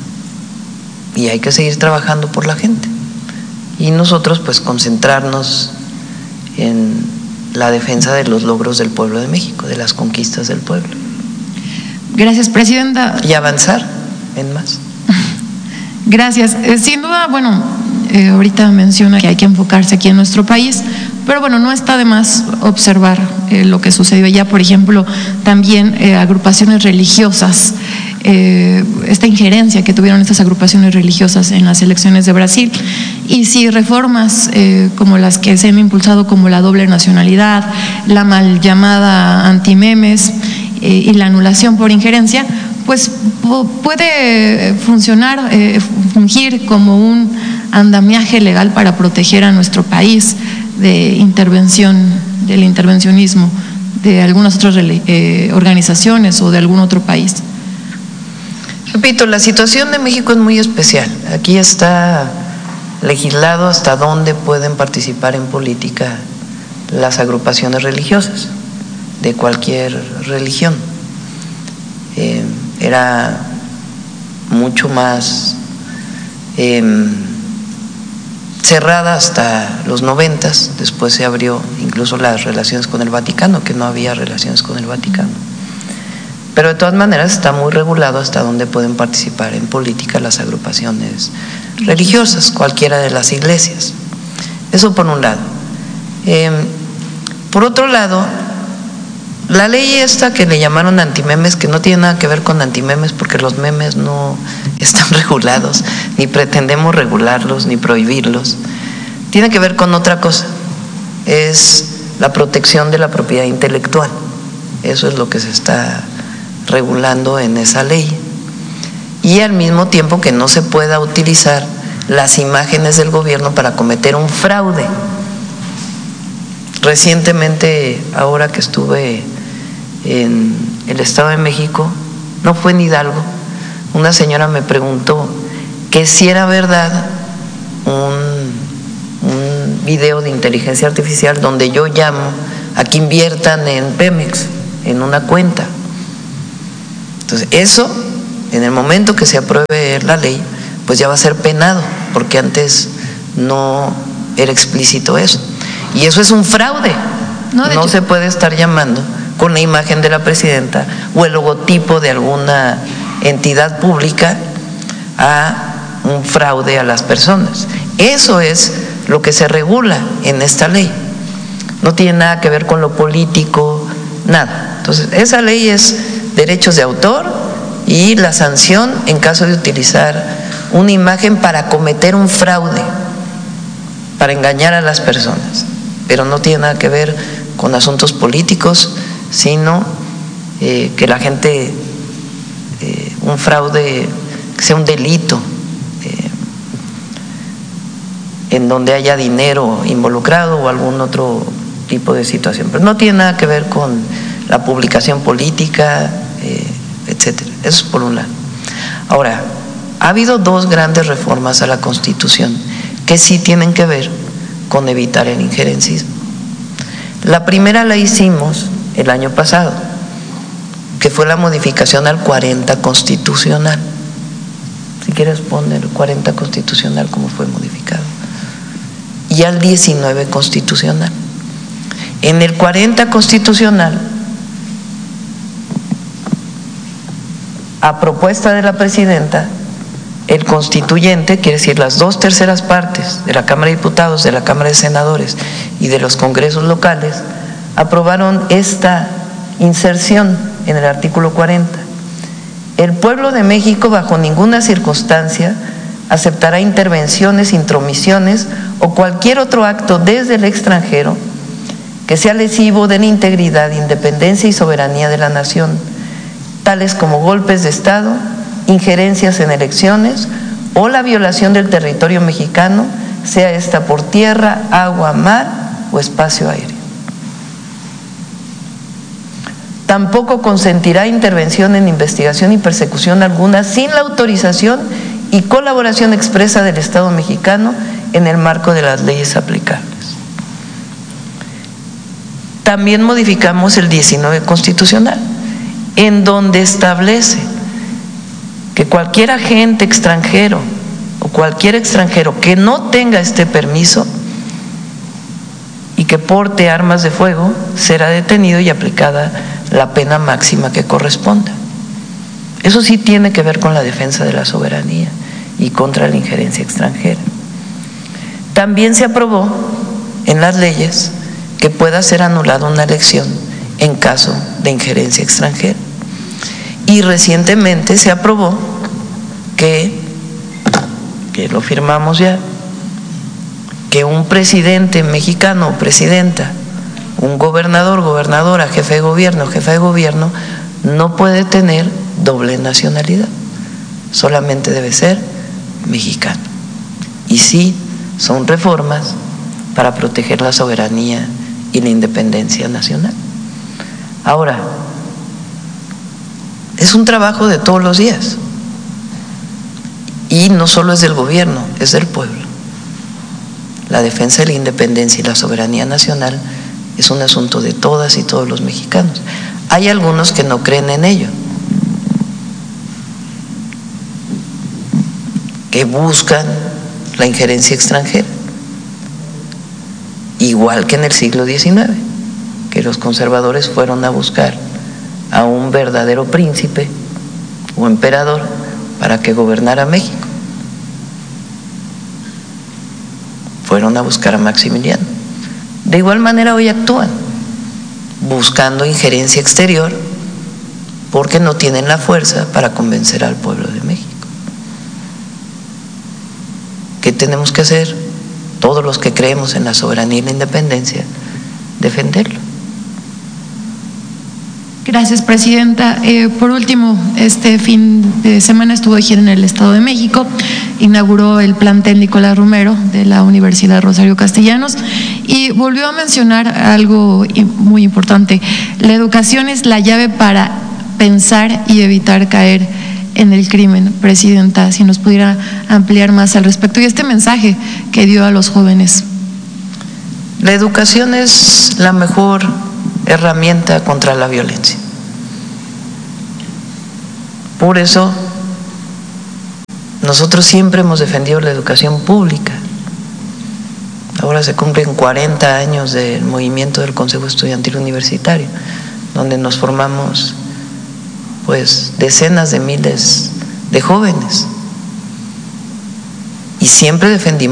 Speaker 3: y hay que seguir trabajando por la gente y nosotros pues concentrarnos en la defensa de los logros del pueblo de México, de las conquistas del pueblo.
Speaker 11: Gracias, presidenta.
Speaker 3: Y avanzar en más.
Speaker 11: Gracias. Eh, sin duda, bueno, eh, ahorita menciona que hay que enfocarse aquí en nuestro país, pero bueno, no está de más observar eh, lo que sucedió allá, por ejemplo, también eh, agrupaciones religiosas, eh, esta injerencia que tuvieron estas agrupaciones religiosas en las elecciones de Brasil, y si reformas eh, como las que se han impulsado, como la doble nacionalidad, la mal llamada antimemes eh, y la anulación por injerencia, pues puede funcionar, eh, fungir como un andamiaje legal para proteger a nuestro país de intervención, del intervencionismo de algunas otras eh, organizaciones o de algún otro país.
Speaker 3: Repito, la situación de México es muy especial. Aquí está legislado hasta dónde pueden participar en política las agrupaciones religiosas de cualquier religión. Eh, era mucho más eh, cerrada hasta los noventas, después se abrió incluso las relaciones con el Vaticano, que no había relaciones con el Vaticano. Pero de todas maneras está muy regulado hasta dónde pueden participar en política las agrupaciones religiosas, cualquiera de las iglesias. Eso por un lado. Eh, por otro lado, la ley esta que le llamaron antimemes, que no tiene nada que ver con antimemes porque los memes no están regulados, ni pretendemos regularlos ni prohibirlos, tiene que ver con otra cosa, es la protección de la propiedad intelectual. Eso es lo que se está regulando en esa ley, y al mismo tiempo que no se pueda utilizar las imágenes del gobierno para cometer un fraude. Recientemente, ahora que estuve en el Estado de México, no fue en Hidalgo, una señora me preguntó que si era verdad un, un video de inteligencia artificial donde yo llamo a que inviertan en Pemex, en una cuenta. Entonces, eso, en el momento que se apruebe la ley, pues ya va a ser penado, porque antes no era explícito eso. Y eso es un fraude. No, no se puede estar llamando con la imagen de la presidenta o el logotipo de alguna entidad pública a un fraude a las personas. Eso es lo que se regula en esta ley. No tiene nada que ver con lo político, nada. Entonces, esa ley es derechos de autor y la sanción en caso de utilizar una imagen para cometer un fraude, para engañar a las personas. Pero no tiene nada que ver con asuntos políticos, sino eh, que la gente, eh, un fraude, que sea un delito, eh, en donde haya dinero involucrado o algún otro tipo de situación. Pero no tiene nada que ver con la publicación política, eh, etcétera. Eso es por un lado. Ahora, ha habido dos grandes reformas a la Constitución que sí tienen que ver con evitar el injerencismo. La primera la hicimos el año pasado, que fue la modificación al cuarenta constitucional. Si quieres poner el cuarenta constitucional como fue modificado. Y al diecinueve constitucional. En el cuarenta constitucional, a propuesta de la presidenta, el constituyente, quiere decir las dos terceras partes de la Cámara de Diputados, de la Cámara de Senadores y de los congresos locales, aprobaron esta inserción en el artículo cuarenta. El pueblo de México bajo ninguna circunstancia aceptará intervenciones, intromisiones o cualquier otro acto desde el extranjero que sea lesivo de la integridad, independencia y soberanía de la nación, tales como golpes de Estado, injerencias en elecciones o la violación del territorio mexicano, sea esta por tierra, agua, mar o espacio aéreo. Tampoco consentirá intervención en investigación y persecución alguna sin la autorización y colaboración expresa del Estado mexicano en el marco de las leyes aplicables. También modificamos el diecinueve constitucional, en donde establece que cualquier agente extranjero o cualquier extranjero que no tenga este permiso y que porte armas de fuego será detenido y aplicada la pena máxima que corresponda. Eso sí tiene que ver con la defensa de la soberanía y contra la injerencia extranjera. También se aprobó en las leyes que pueda ser anulada una elección en caso de injerencia extranjera. Y recientemente se aprobó que, que lo firmamos ya, que un presidente mexicano o presidenta, un gobernador, gobernadora, jefe de gobierno, jefa de gobierno, no puede tener doble nacionalidad, solamente debe ser mexicano. Y sí, son reformas para proteger la soberanía y la independencia nacional. Ahora, es un trabajo de todos los días y no solo es del gobierno, es del pueblo. La defensa de la independencia y la soberanía nacional es un asunto de todas y todos los mexicanos. Hay algunos que no creen en ello, que buscan la injerencia extranjera, igual que en el siglo diecinueve, que los conservadores fueron a buscar a un verdadero príncipe o emperador para que gobernara México. Fueron a buscar a Maximiliano. De igual manera hoy actúan, buscando injerencia exterior, porque no tienen la fuerza para convencer al pueblo de México. ¿Qué tenemos que hacer? Todos los que creemos en la soberanía y la independencia, defenderlo.
Speaker 11: Gracias, Presidenta. Eh, por último, este fin de semana estuvo de gira en el Estado de México, inauguró el plantel Nicolás Romero de la Universidad Rosario Castellanos y volvió a mencionar algo muy importante. La educación es la llave para pensar y evitar caer en el crimen. Presidenta, si nos pudiera ampliar más al respecto y este mensaje que dio a los jóvenes.
Speaker 3: La educación es la mejor herramienta contra la violencia. Por eso nosotros siempre hemos defendido la educación pública. Ahora se cumplen cuarenta años del movimiento del Consejo Estudiantil Universitario, donde nos formamos pues decenas de miles de jóvenes y siempre defendimos